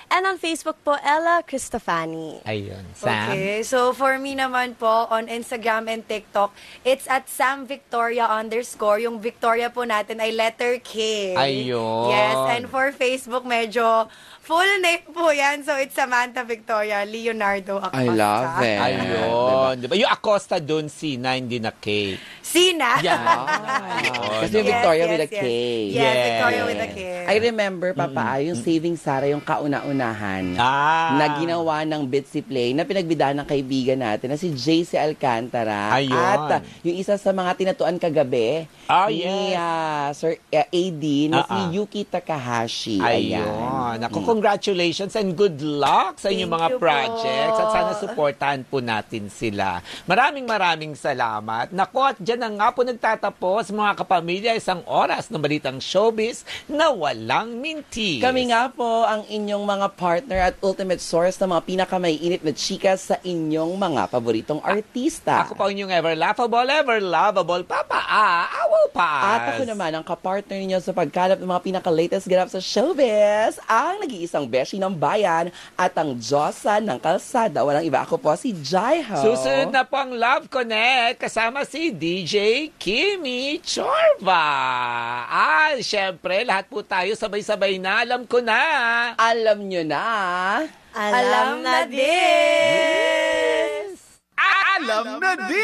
And on Facebook po, Ella Cristofani. Ayun. Sam? Okay, so for me naman po, on Instagram and TikTok, it's at @samvictoria_. Yung Victoria po natin ay letter K. Ayun. Yes, and for Facebook, medyo full name po yan. So it's Samantha Victoria Leonardo Acosta. I love it. Ayun. Diba? Yung Acosta dun, Sina, hindi na K. Sina. Yeah. Kasi yung Victoria with a K. Yes, Victoria with a K. I remember, Papa, yung Saving Sarah, yung kauna-unahan na ginawa ng Bitsy Play na pinagbidahan ng kaibigan natin na si JC Alcantara. Ayun. At yung isa sa mga tinatuan kagabi ni Sir AD na si Yuki Takahashi. Ayun. Ako, congratulations and good luck sa inyong mga projects at sana supportahan po natin sila. Maraming salamat. Naku, at dyan na nga po nagtatapos mga kapamilya, isang oras ng balitang showbiz na walang mintis. Kami nga po ang inyong mga partner at ultimate source ng mga pinakamaiinit na chikas sa inyong mga paboritong artista. Ako po ang inyong ever laughable, ever lovable, Papa Awal Paas. At ako naman ang kapartner ninyo sa pagkalap ng mga pinaka-latest ganap sa showbiz, ang nag-iisang beshi ng bayan at ang Diyosa ng kalsada. Walang iba, ako po si Jaiho. Susunod na po ang Love Connect kasama si DJ Kimmy Chorba. Syempre, lahat po tayo sabay-sabay na. Alam ko na. Alam nyo na. Alam na din. Alam na din.